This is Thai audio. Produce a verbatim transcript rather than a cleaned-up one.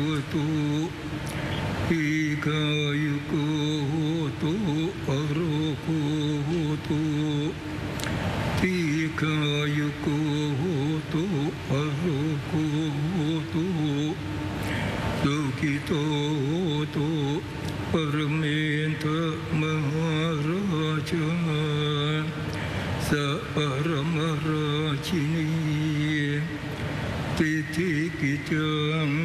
ตุอิกายุโกโหตุอะโรโกโหตุอิกายุโกโหตุอะโรโกโหตุสุขิโตโหตุปรเมนทมหาราชาสัพพรมราชินีติทิกิจัง